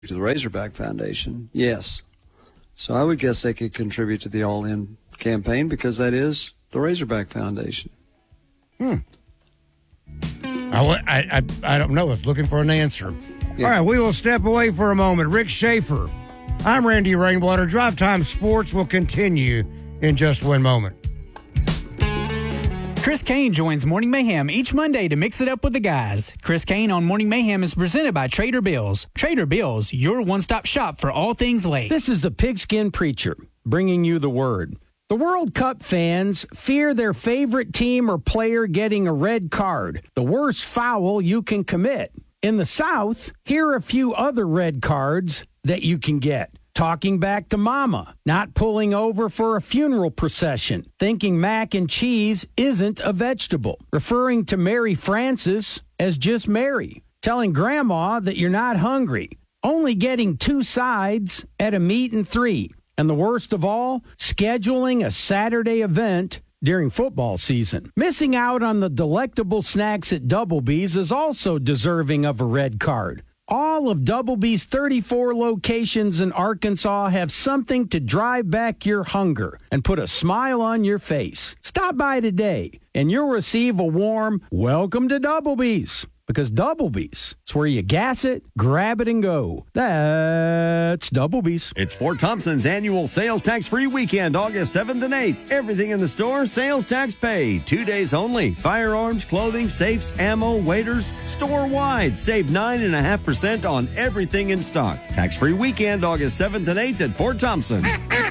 To the Razorback Foundation, yes. So I would guess they could contribute to the All In campaign because that is the Razorback Foundation. I don't know. I was looking for an answer. Yeah. All right, we will step away for a moment. Rick Schaefer. I'm Randy Rainwater. Drive Time Sports will continue in just one moment. Chris Kane joins Morning Mayhem each Monday to mix it up with the guys. Chris Kane on Morning Mayhem is presented by Trader Bill's. Trader Bill's, your one-stop shop for all things lake. This is the Pigskin Preacher, bringing you the word. The World Cup fans fear their favorite team or player getting a red card, the worst foul you can commit. In the South, here are a few other red cards that you can get. Talking back to mama, not pulling over for a funeral procession, thinking mac and cheese isn't a vegetable, referring to Mary Frances as just Mary, telling grandma that you're not hungry, only getting 2 sides at a meat and 3, and the worst of all, scheduling a Saturday event during football season. Missing out on the delectable snacks at Double B's is also deserving of a red card. All of Double B's 34 locations in Arkansas have something to drive back your hunger and put a smile on your face. Stop by today, and you'll receive a warm welcome to Double B's. Because Double B's, it's where you gas it, grab it, and go. That's Double B's. It's Fort Thompson's annual sales tax-free weekend, August 7th and 8th. Everything in the store, sales tax paid. 2 days only. Firearms, clothing, safes, ammo, waiters, store-wide. Save 9.5% on everything in stock. Tax-free weekend, August 7th and 8th at Fort Thompson.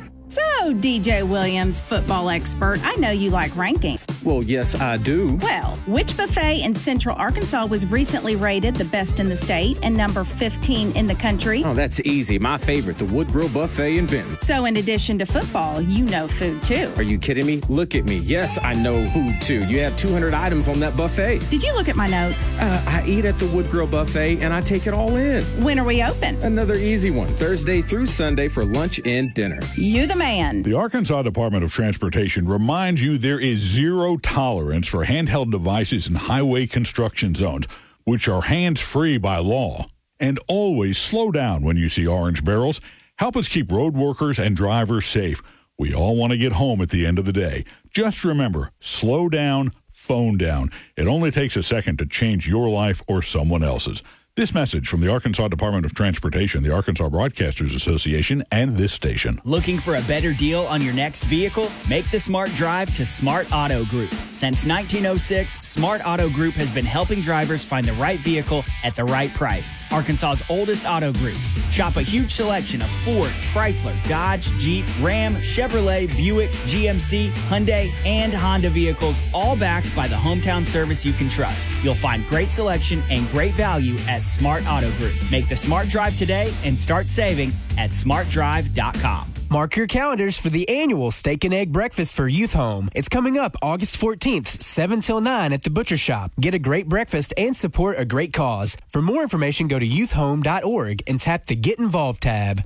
So, DJ Williams, football expert, I know you like rankings. Well, yes, I do. Well, which buffet in Central Arkansas was recently rated the best in the state and number 15 in the country? Oh, that's easy. My favorite, the Wood Grill Buffet in Benton. So, in addition to football, you know food, too. Are you kidding me? Look at me. Yes, I know food, too. You have 200 items on that buffet. Did you look at my notes? I eat at the Wood Grill Buffet, and I take it all in. When are we open? Another easy one. Thursday through Sunday for lunch and dinner. You the man. The Arkansas Department of Transportation reminds you there is zero tolerance for handheld devices in highway construction zones, which are hands-free by law. And always slow down when you see orange barrels. Help us keep road workers and drivers safe. We all want to get home at the end of the day. Just remember, slow down, phone down. It only takes a second to change your life or someone else's. This message from the Arkansas Department of Transportation, the Arkansas Broadcasters Association, and this station. Looking for a better deal on your next vehicle? Make the smart drive to Smart Auto Group. Since 1906, Smart Auto Group has been helping drivers find the right vehicle at the right price. Arkansas's oldest auto groups. Shop a huge selection of Ford, Chrysler, Dodge, Jeep, Ram, Chevrolet, Buick, GMC, Hyundai, and Honda vehicles, all backed by the hometown service you can trust. You'll find great selection and great value at Smart Auto Group. Make the smart drive today and start saving at smartdrive.com. Mark your calendars for the annual Steak and Egg Breakfast for Youth Home. It's coming up August 14th, 7 till 9 at the Butcher Shop. Get a great breakfast and support a great cause. For more information, go to youthhome.org and tap the Get Involved tab.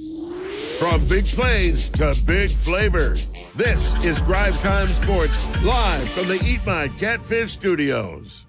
From big plays to big flavor, this is Drive Time Sports, live from the Eat My Catfish studios.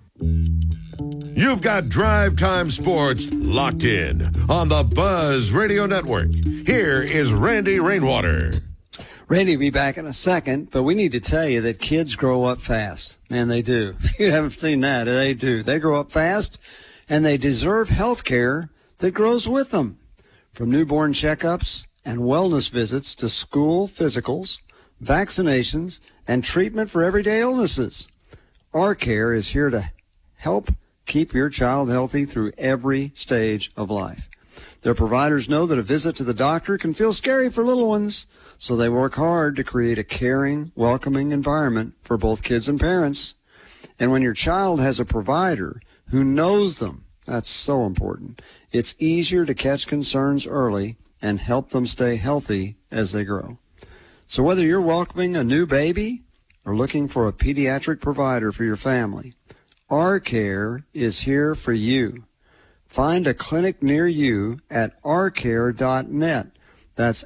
You've got Drive Time Sports locked in on the Buzz Radio Network. Here is Randy Rainwater. Randy will be back in a second, but we need to tell you that kids grow up fast. Man, they do. If you haven't seen that, they do. They grow up fast, and they deserve health care that grows with them. From newborn checkups and wellness visits to school physicals, vaccinations, and treatment for everyday illnesses. Our Care is here to help keep your child healthy through every stage of life. Their providers know that a visit to the doctor can feel scary for little ones, so they work hard to create a caring, welcoming environment for both kids and parents. And when your child has a provider who knows them, that's so important. It's easier to catch concerns early and help them stay healthy as they grow. So whether you're welcoming a new baby or looking for a pediatric provider for your family, Our Care is here for you. Find a clinic near you at ourcare.net. That's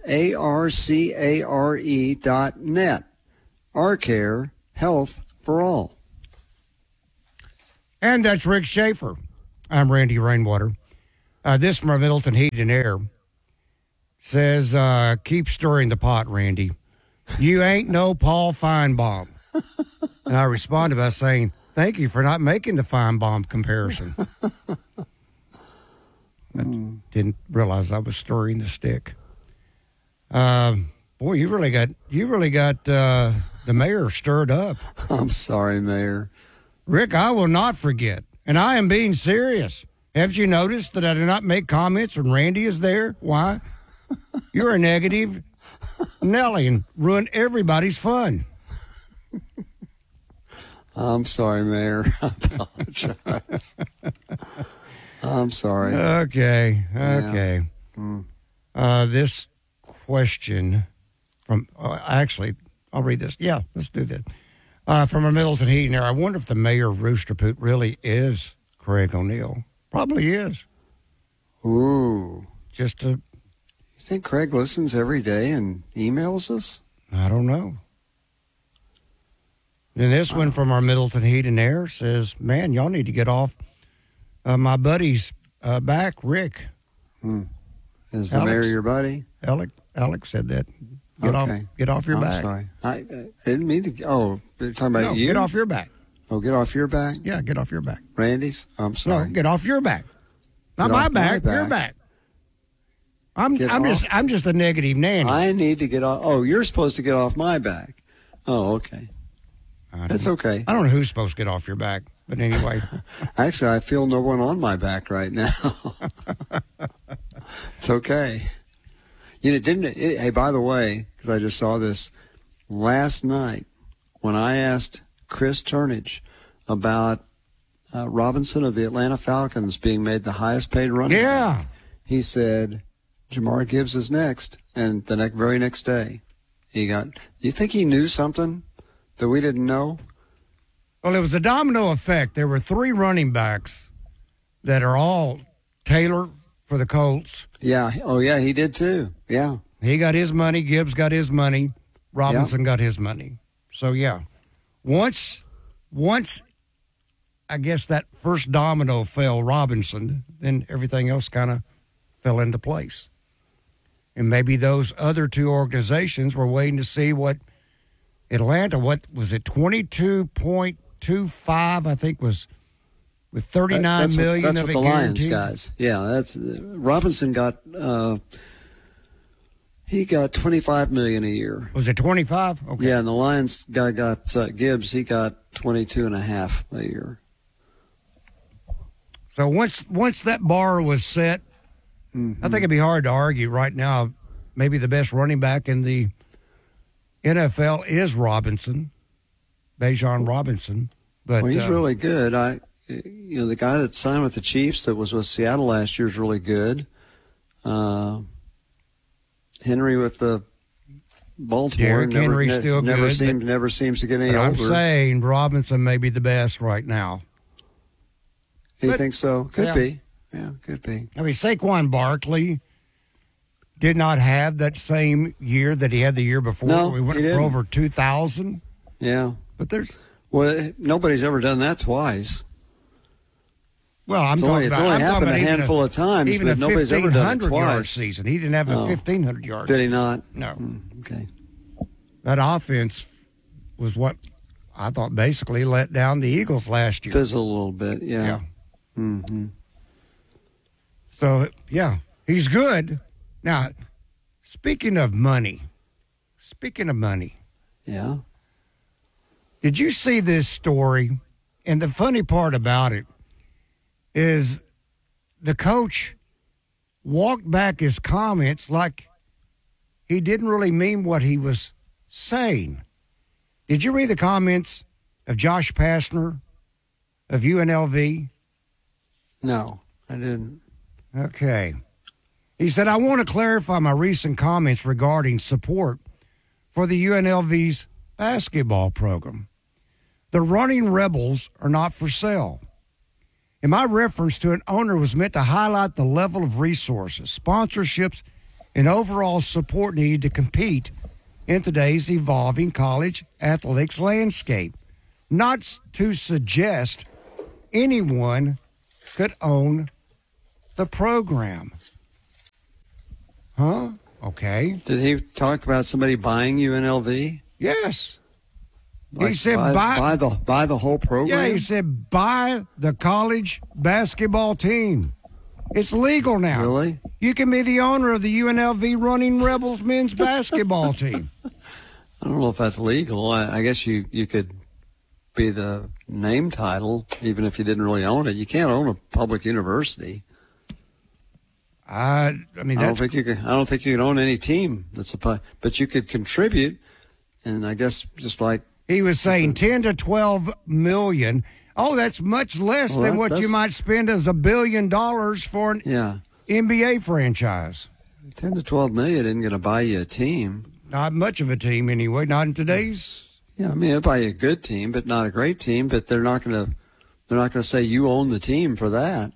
ARCARE.net. Our Care, health for all. And that's Rick Schaefer. I'm Randy Rainwater. This from our Middleton Heat and Air. Says, keep stirring the pot, Randy. You ain't no Paul Feinbaum. And I responded by saying, thank you for not making the Feinbaum comparison. I didn't realize I was stirring the stick. Boy, you really got the mayor stirred up. I'm sorry, Mayor. Rick, I will not forget, and I am being serious. Haven't you noticed that I do not make comments when Randy is there? Why? You're a negative Nelly and ruin everybody's fun. I'm sorry, Mayor. I apologize. I'm sorry. Okay. Yeah. This question from, actually, I'll read this. Yeah, let's do that. From a Middleton Heat and Air. I wonder if the mayor of Rooster Poot really is Craig O'Neill. Probably is. Ooh. Just to... You think Craig listens every day and emails us? I don't know. And this one from our Middleton Heat and Air says, man, y'all need to get off my buddy's back, Rick. Is the mayor your buddy? Alex said that. Get off your back. Sorry. I didn't mean to. Oh, you're talking about you? Get off your back. Oh, get off your back? Yeah, get off your back. Randy's? I'm sorry. No, get off your back. Not my back, your back. I'm just a negative nanny. I need to get off. Oh, you're supposed to get off my back. Oh, okay. That's okay. I don't know who's supposed to get off your back, but anyway. Actually, I feel no one on my back right now. It's okay. You know, hey, by the way, because I just saw this last night when I asked Chris Turnage about Robinson of the Atlanta Falcons being made the highest paid running back. He said, Jamar Gibbs is next. And the very next day, he got, you think he knew something that we didn't know? Well, it was a domino effect. There were 3 running backs that are all Taylor for the Colts. Yeah. Oh, yeah, he did too. Yeah. He got his money. Gibbs got his money. Robinson got his money. So, yeah. Once I guess that first domino fell, Robinson, then everything else kind of fell into place. And maybe those other 2 organizations were waiting to see what Atlanta, what was it, 22.25, I think, was with $39 million of a the guarantee. Lions guys. Yeah, that's Robinson got he got $25 million a year. Was it 25? Okay. Yeah, and the Lions guy got Gibbs. He got $22.5 a year. So once that bar was set, I think it'd be hard to argue right now. Maybe the best running back in the NFL is Robinson, Bijan Robinson. But he's really good. The guy that signed with the Chiefs that was with Seattle last year is really good. Henry with the Baltimore. Derrick Henry's still good. Never seems to get any older. I'm saying Robinson may be the best right now. You think so? Could be. Yeah, could be. I mean, Saquon Barkley did not have that same year that he had the year before. No, we went he for didn't. over 2,000. Yeah. But nobody's ever done that twice. Well, I'm talking about happened a handful of times, even but a nobody's ever done it 1,500-yard twice. season. He didn't have a 1,500 yards. Did he not? No. Okay. That offense was what I thought basically let down the Eagles last year. Fizzled a little bit, yeah. Yeah. Mm-hmm. So, yeah, he's good. Now, speaking of money. Yeah. Did you see this story? And the funny part about it is the coach walked back his comments like he didn't really mean what he was saying. Did you read the comments of Josh Pastner of UNLV? No, I didn't. Okay. He said, I want to clarify my recent comments regarding support for the UNLV's basketball program. The Running Rebels are not for sale. And my reference to an owner was meant to highlight the level of resources, sponsorships, and overall support needed to compete in today's evolving college athletics landscape, not to suggest anyone could own the program. Huh? Okay. Did he talk about somebody buying UNLV? Yes. Like he said buy the whole program? Yeah, he said buy the college basketball team. It's legal now. Really? You can be the owner of the UNLV Running Rebels men's basketball team. I don't know if that's legal. I guess you could be the name title even if you didn't really own it. You can't own a public university. I mean, I don't think you can own any team but you could contribute. And I guess just like he was saying, 10 to 12 million. Oh, that's much less than what you might spend as $1 billion for an NBA franchise. 10 to 12 million isn't going to buy you a team. Not much of a team anyway. Not in today's. Yeah, I mean, it'll buy you a good team, but not a great team. But they're not going to say you own the team for that.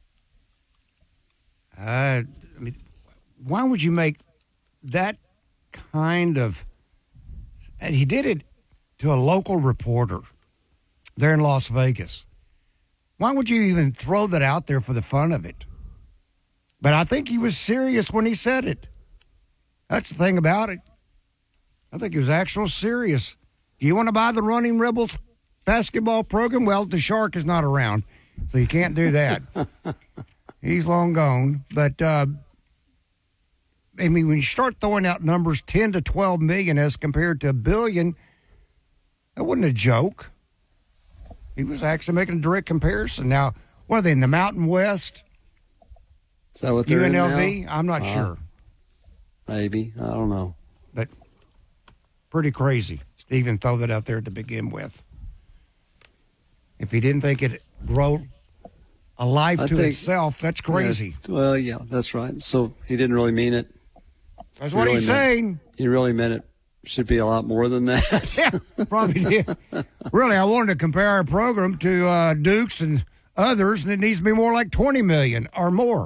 I mean, why would you make that kind of? And he did it to a local reporter there in Las Vegas. Why would you even throw that out there for the fun of it? But I think he was serious when he said it. That's the thing about it. I think he was actually serious. Do you want to buy the Running Rebels basketball program? Well, the Shark is not around, so you can't do that. He's long gone. But, I mean, when you start throwing out numbers 10 to 12 million as compared to $1 billion, that wasn't a joke. He was actually making a direct comparison. Now, what are they, in the Mountain West? Is that what they're UNLV? in now? I'm not sure. Maybe. I don't know. But pretty crazy to even throw that out there to begin with. If he didn't think it grow a life itself, that's crazy. Well, yeah, that's right. So he didn't really mean it. That's what he's saying. He really meant it. Should be a lot more than that. Yeah, probably did. Really, I wanted to compare our program to Duke's and others, and it needs to be more like 20 million or more.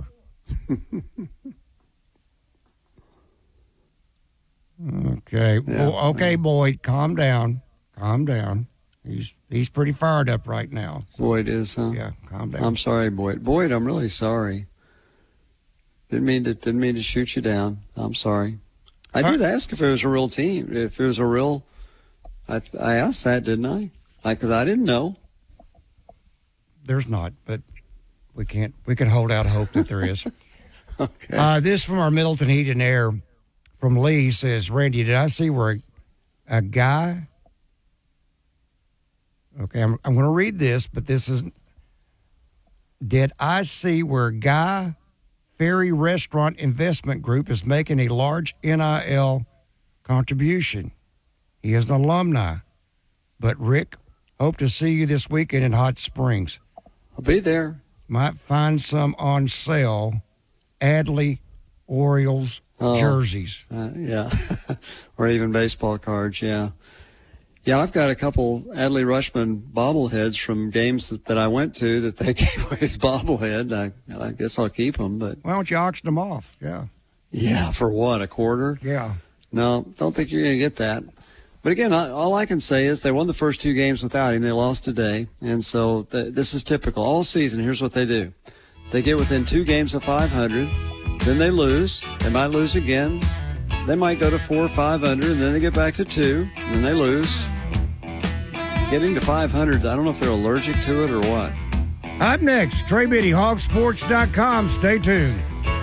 Okay. Yeah. Well, okay, Boyd, calm down. Calm down. He's pretty fired up right now. Boyd is, huh? Yeah, calm down. I'm sorry, Boyd. Boyd, I'm really sorry. Didn't mean to shoot you down. I'm sorry. I did ask if it was a real team. If it was a real, I asked that, didn't I? Because I didn't know. There's not, but we can hold out hope that there is. Okay. This from our Middleton Heat and Air from Lee says, Randy, did I see where a guy? Okay, I'm going to read this, but this is. Did I see where Guy Ferry Restaurant Investment Group is making a large NIL contribution? He is an alumni. But, Rick, hope to see you this weekend in Hot Springs. I'll be there. Might find some on sale. Adley Orioles jerseys. Yeah. Or even baseball cards, yeah. Yeah, I've got a couple Adley Rushman bobbleheads from games that I went to that they gave away as bobblehead. I guess I'll keep them, but why don't you auction them off? Yeah. Yeah, for what, a quarter? Yeah. No, don't think you're going to get that. But again, all I can say is they won the first two games without him. They lost today, and so this is typical. All season, here's what they do. They get within 2 games of 500, then they lose. They might lose again. They might go to 4 or 500, and then they get back to 2, and then they lose. Getting to 500, I don't know if they're allergic to it or what. Up next, Trey Biddy, hogsports.com. Stay tuned.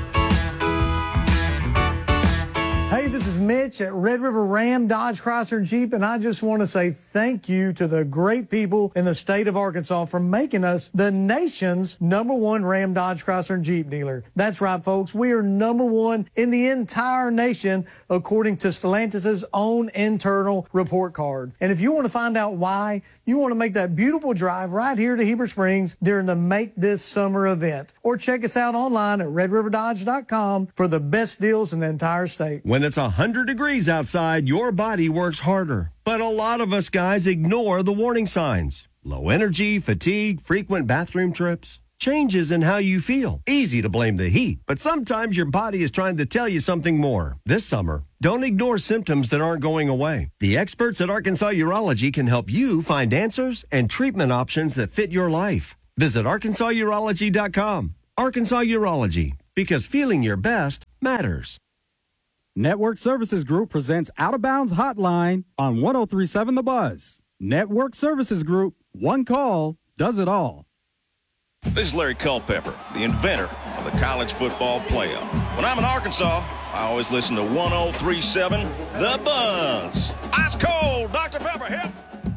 Hey, this is Mitch at Red River Ram, Dodge, Chrysler, and Jeep, and I just want to say thank you to the great people in the state of Arkansas for making us the nation's #1 Ram, Dodge, Chrysler, and Jeep dealer. That's right, folks. We are #1 in the entire nation, according to Stellantis' own internal report card. And if you want to find out why, you want to make that beautiful drive right here to Heber Springs during the Make This Summer event. Or check us out online at redriverdodge.com for the best deals in the entire state. When it's 100 degrees outside, your body works harder. But a lot of us guys ignore the warning signs. Low energy, fatigue, frequent bathroom trips. Changes in how you feel. Easy to blame the heat, but sometimes your body is trying to tell you something more. This summer, don't ignore symptoms that aren't going away. The experts at Arkansas Urology can help you find answers and treatment options that fit your life. Visit ArkansasUrology.com. Arkansas Urology, because feeling your best matters. Network Services Group presents Out of Bounds Hotline on 103.7 The Buzz. Network Services Group, one call does it all. This is Larry Culpepper, the inventor of the college football playoff. When I'm in Arkansas, I always listen to 103.7 The Buzz. Ice cold, Dr. Pepper, help!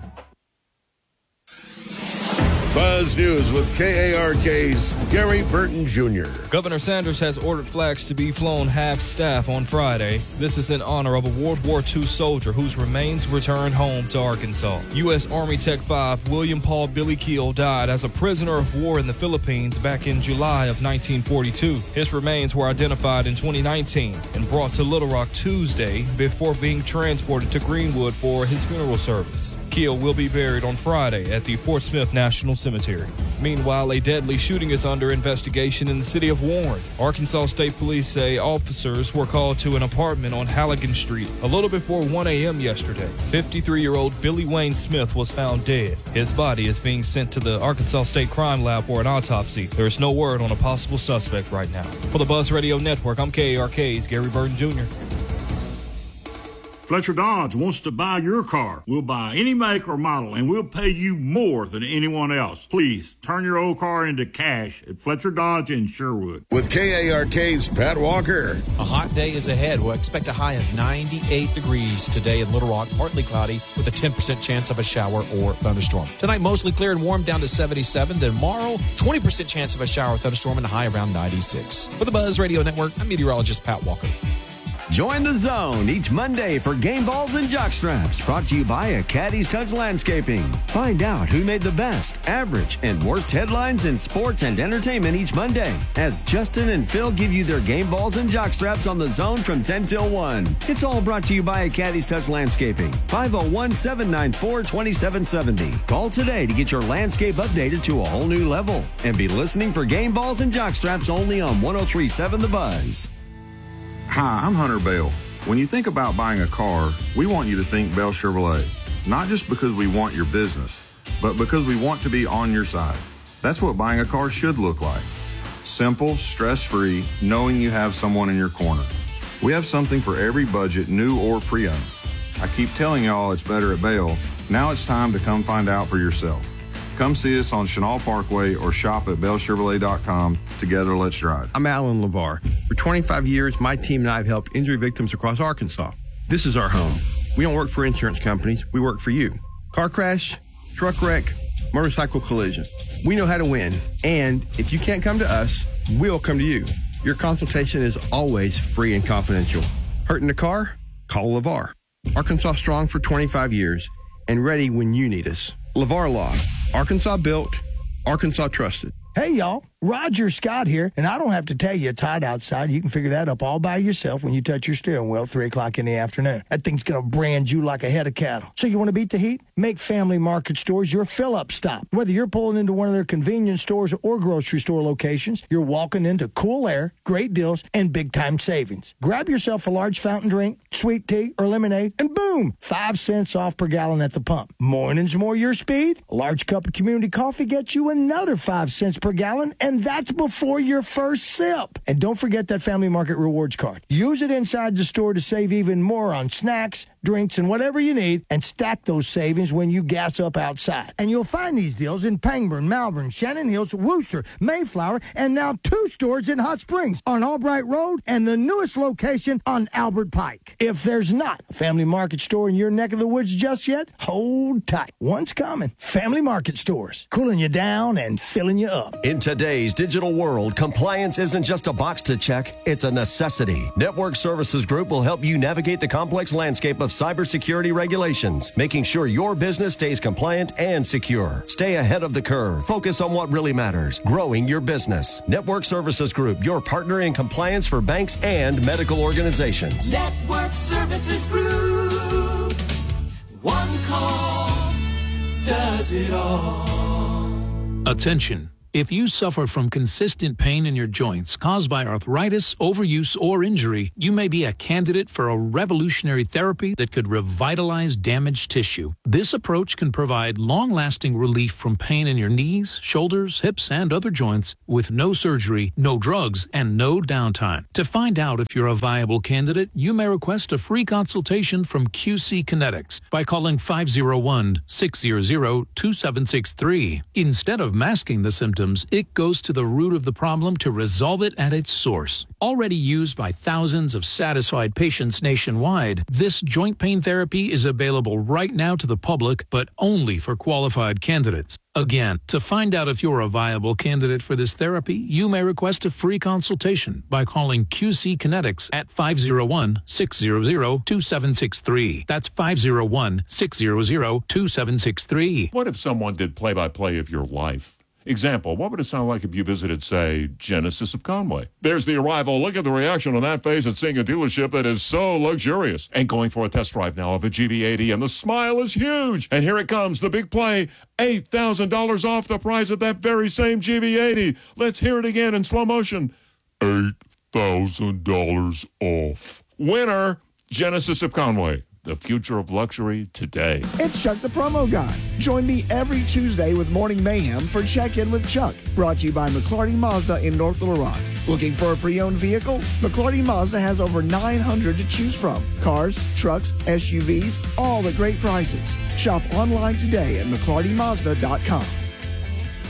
Buzz News with KARK's Gary Burton Jr. Governor Sanders has ordered flags to be flown half-staff on Friday. This is in honor of a World War II soldier whose remains returned home to Arkansas. U.S. Army Tech 5 William Paul Billy Keel died as a prisoner of war in the Philippines back in July of 1942. His remains were identified in 2019 and brought to Little Rock Tuesday before being transported to Greenwood for his funeral service. Keel will be buried on Friday at the Fort Smith National Cemetery. Meanwhile, a deadly shooting is under investigation in the city of Warren. Arkansas State Police say officers were called to an apartment on Halligan Street a little before 1 a.m. yesterday. 53-year-old Billy Wayne Smith was found dead. His body is being sent to the Arkansas State Crime Lab for an autopsy. There is no word on a possible suspect right now. For the Buzz Radio Network, I'm KARK's Gary Burton Jr. Fletcher Dodge wants to buy your car. We'll buy any make or model, and we'll pay you more than anyone else. Please turn your old car into cash at Fletcher Dodge in Sherwood. With KARK's Pat Walker. A hot day is ahead. We'll expect a high of 98 degrees today in Little Rock, partly cloudy with a 10% chance of a shower or thunderstorm. Tonight, mostly clear and warm down to 77. Tomorrow, 20% chance of a shower or thunderstorm and a high around 96. For the Buzz Radio Network, I'm meteorologist Pat Walker. Join the zone each Monday for Game Balls and Jockstraps, brought to you by a Caddy's Touch Landscaping. Find out who made the best, average, and worst headlines in sports and entertainment each Monday, as Justin and Phil give you their Game Balls and Jockstraps on the zone from 10 till 1. It's all brought to you by a Caddy's Touch Landscaping. 501-794-2770. Call today to get your landscape updated to a whole new level. And be listening for Game Balls and Jockstraps only on 103.7 The Buzz. Hi, I'm Hunter Bell. When you think about buying a car, we want you to think Bell Chevrolet. Not just because we want your business, but because we want to be on your side. That's what buying a car should look like. Simple, stress-free, knowing you have someone in your corner. We have something for every budget, new or pre-owned. I keep telling y'all it's better at Bell. Now it's time to come find out for yourself. Come see us on Chenal Parkway or shop at bellchevrolet.com. Together, let's drive. I'm Alan LeVar. For 25 years, my team and I have helped injury victims across Arkansas. This is our home. We don't work for insurance companies. We work for you. Car crash, truck wreck, motorcycle collision. We know how to win. And if you can't come to us, we'll come to you. Your consultation is always free and confidential. Hurt in the car? Call LeVar. Arkansas strong for 25 years and ready when you need us. LeVar Law. Arkansas built, Arkansas trusted. Hey, y'all. Roger Scott here, and I don't have to tell you it's hot outside. You can figure that up all by yourself when you touch your steering wheel at 3 o'clock in the afternoon. That thing's going to brand you like a head of cattle. So you want to beat the heat? Make Family Market Stores your fill-up stop. Whether you're pulling into one of their convenience stores or grocery store locations, you're walking into cool air, great deals, and big-time savings. Grab yourself a large fountain drink, sweet tea, or lemonade, and boom, 5 cents off per gallon at the pump. Mornings more your speed? A large cup of community coffee gets you another 5 cents per gallon, and that's before your first sip. And don't forget that Family Market Rewards card. Use it inside the store to save even more on snacks, drinks, and whatever you need, and stack those savings when you gas up outside. And you'll find these deals in Pangburn, Malvern, Shannon Hills, Wooster, Mayflower, and now 2 stores in Hot Springs on Albright Road and the newest location on Albert Pike. If there's not a Family Market store in your neck of the woods just yet, hold tight. One's coming. Family Market Stores, cooling you down and filling you up. In today's digital world, compliance isn't just a box to check, it's a necessity. Network Services Group will help you navigate the complex landscape of cybersecurity regulations, making sure your business stays compliant and secure. Stay ahead of the curve. Focus on what really matters, growing your business. Network Services Group, your partner in compliance for banks and medical organizations. Network Services Group. One call does it all. Attention. If you suffer from consistent pain in your joints caused by arthritis, overuse, or injury, you may be a candidate for a revolutionary therapy that could revitalize damaged tissue. This approach can provide long-lasting relief from pain in your knees, shoulders, hips, and other joints with no surgery, no drugs, and no downtime. To find out if you're a viable candidate, you may request a free consultation from QC Kinetics by calling 501-600-2763. Instead of masking the symptoms, it goes to the root of the problem to resolve it at its source. Already used by thousands of satisfied patients nationwide, this joint pain therapy is available right now to the public, but only for qualified candidates. Again, to find out if you're a viable candidate for this therapy, you may request a free consultation by calling QC Kinetics at 501-600-2763. That's 501-600-2763. What if someone did play-by-play of your life? Example, what would it sound like if you visited, say, Genesis of Conway? There's the arrival. Look at the reaction on that face at seeing a dealership that is so luxurious. And going for a test drive now of a GV80, and the smile is huge. And here it comes, the big play, $8,000 off the price of that very same GV80. Let's hear it again in slow motion. $8,000 off. Winner, Genesis of Conway. The future of luxury today. It's Chuck the Promo Guy. Join me every Tuesday with Morning Mayhem for Check-In with Chuck. Brought to you by McClarty Mazda in North Little Rock. Looking for a pre-owned vehicle? McClarty Mazda has over 900 to choose from. Cars, trucks, SUVs, all at great prices. Shop online today at McClartyMazda.com.